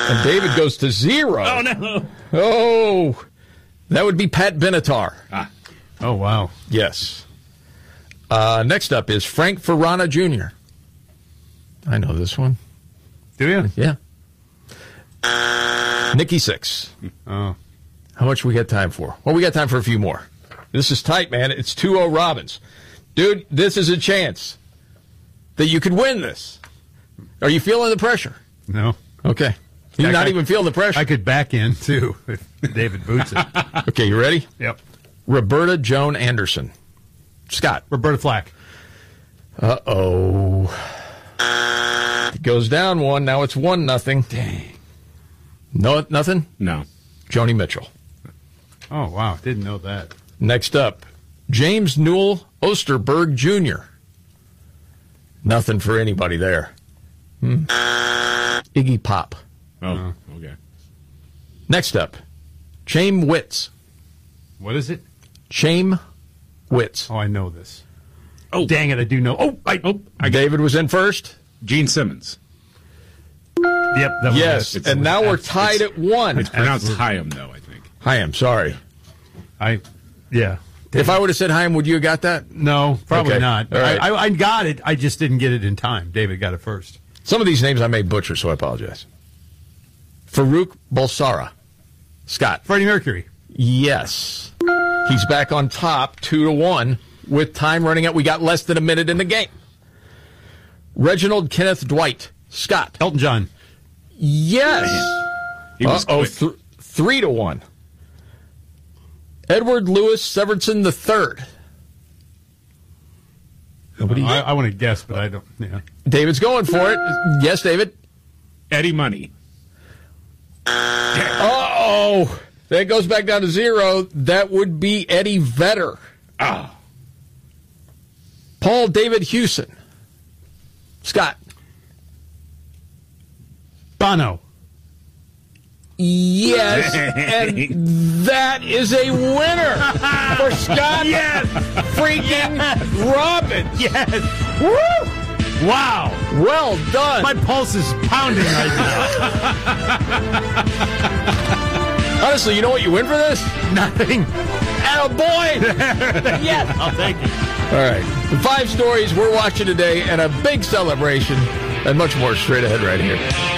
And David goes to 0. Oh, no. Oh, that would be Pat Benatar. Oh, wow. Yes. Next up is Frank Ferrana Jr. I know this one. Do you? Yeah. Nikki 6. Oh. How much we got time for? Well, we got time for a few more. This is tight, man. It's 2-0 Robbins. Dude, this is a chance that you could win this. Are you feeling the pressure? No. Okay. You're not even feeling the pressure. I could back in, too, if David boots it. Okay, you ready? Yep. Roberta Joan Anderson. Scott. Roberta Flack. Uh-oh. It goes down 1. Now it's 1-0. Dang. No, nothing? No. Joni Mitchell. Oh, wow. Didn't know that. Next up, James Newell Osterberg Jr. Nothing for anybody there. Iggy Pop. Oh, okay. Next up, Chaim Witz. What is it? Chaim Witz. Oh, I know this. Oh, dang it. I do know. David was in first. Gene Simmons. Yep. That Yes, was, and now we're tied at 1. It's pronounced Chaim, though, I think. Chaim, sorry. Yeah. If I would have said Chaim, would you have got that? No, probably Okay. not. All right. I got it. I just didn't get it in time. David got it first. Some of these names I may butcher, so I apologize. Farouk Bulsara. Scott. Freddie Mercury. Yes. He's back on top, 2-1, with time running out. We got less than a minute in the game. Reginald Kenneth Dwight. Scott. Elton John. Yes. He was quick. 3-1. Edward Louis Severinsen III. Nobody. I want to guess, but I don't. Yeah. David's going for it. Yes, David. Eddie Money. Uh-oh. That goes back down to 0. That would be Eddie Vedder. Oh. Paul David Hewson. Scott. Bono. Yes, and that is a winner for Scott freaking Robbins. Yes. Woo! Wow. Well done. My pulse is pounding right now. Honestly, you know what you win for this? Nothing. Attaboy! Yes. I'll take it. All right. The 5 stories we're watching today and a big celebration and much more straight ahead right here.